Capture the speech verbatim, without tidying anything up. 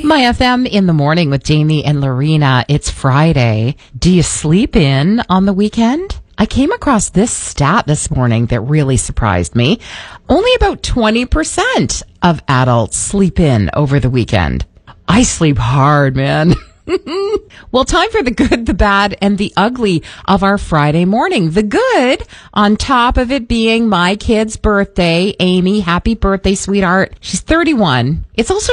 My F M in the morning with Jamie and Lorena. It's Friday. Do you sleep in on the weekend? I came across this stat this morning that really surprised me. Only about twenty percent of adults sleep in over the weekend. I sleep hard, man. Well, time for the good, the bad, and the ugly of our Friday morning. The good, on top of it being my kid's birthday. Amy, happy birthday, sweetheart. She's thirty-one. It's also